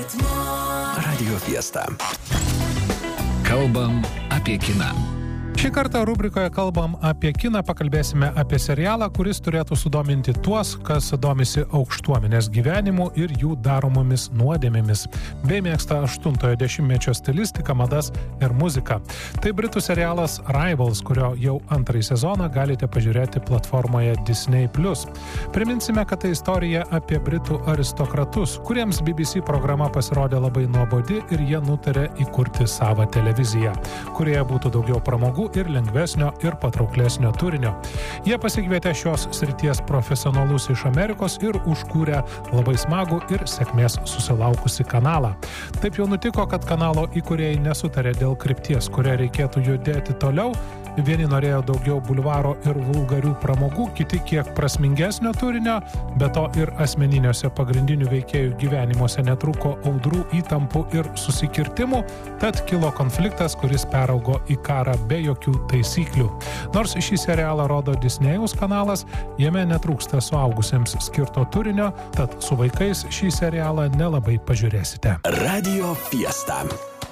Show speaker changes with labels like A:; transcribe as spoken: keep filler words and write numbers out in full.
A: Radio Fiesta. Kalbam apie kiną.
B: Šį kartą rubrikoje Kalbam apie kiną pakalbėsime apie serialą, kuris turėtų sudominti tuos, kas domisi aukštuomenės gyvenimu ir jų daromomis nuodėmėmis, bei mėgsta aštuntojo dešimtmečio stilistiką, madas ir muziką. Tai britų serialas Rivals, kurio jau antrąjį sezoną galite pažiūrėti platformoje Disney plus. Priminsime, kad tai istorija apie britų aristokratus, kuriems B B C programa pasirodė labai nuobodi ir jie nutarė įkurti savą televiziją, kurioje būtų daugiau pramogų ir lengvesnio ir patrauklesnio turinio. Jie pasikvietė šios srities profesionalus iš Amerikos ir užkūrė labai smagų ir sėkmės susilaukusi kanalą. Taip jau nutiko, kad kanalo įkūrėjai nesutarė dėl krypties, kuria reikėtų judėti toliau. Vieni norėjo daugiau bulvaro ir vulgarių pramogų, kiti kiek prasmingesnio turinio, be to ir asmeniniuose pagrindinių veikėjų gyvenimuose netruko audrų, įtampų ir susikirtimų, tad kilo konfliktas, kuris peraugo į karą be jokių taisyklių. Nors šį serialą rodo Disneyaus kanalas, jame netrūksta suaugusiems skirto turinio, tad su vaikais šį serialą nelabai pažiūrėsite.
A: Radio Fiesta.